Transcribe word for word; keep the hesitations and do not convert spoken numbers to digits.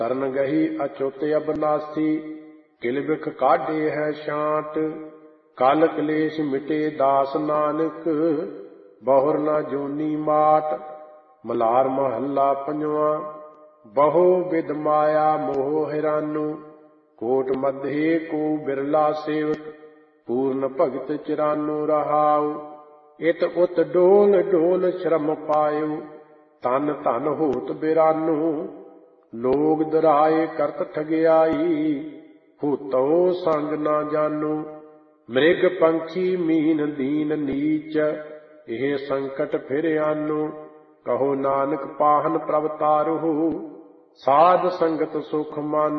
ਤਰਨ ਗਹੀ ਅਚੁੱਤ ਅਬਨਾਸੀ, ਕਿਲ ਬਿਖ ਕਾਢੇ ਹੈ ਛਾਂਟ। ਕਲ ਕਲੇਸ਼ ਮਿਟੇ ਦਾਸ ਨਾਨਕ, ਬਹੁਰ ਨਾ ਜੋਨੀ ਮਾਟ। ਮਲਾਰ ਮਹੱਲਾ ਪੰਜਵਾਂ। ਬਹੁ ਵਿਦ ਮਾਇਆ ਮੋਹ ਹੈਰਾਨੂ, ਕੋਟ ਮਧੇ ਕੋ ਬਿਰਲਾ ਸੇਵਕ। ਪੂਰਨ ਭਗਤ ਚਿਰਾਨੂ ਰਹਾਉ, ਇਤ ਉਤ ਡੋਲ ਡੋਲ ਸ਼ਰਮ ਪਾਇਉ। ਤਨ ਧਨ ਹੋਤ ਬਿਰਾਨੂ, ਲੋਗ ਦਰਾਏ ਕਰਤ ਠਗਿਆਈ। ਹੂਤੋ ਸੰਗ ਨਾ ਜਾਨੂ, ਮ੍ਰਿਗ ਪੰਛੀ ਮੀਨ ਦੀਨ ਨੀਚ। ਇਹ ਸੰਕਟ ਫਿਰ ਆਨੂ, ਕਹੋ ਨਾਨਕ ਪਾਹਨ ਪ੍ਰਭ ਤਾਰਹੁ। ਸਾਧ ਸੰਗਤ ਸੁਖ ਮਾਨੂ।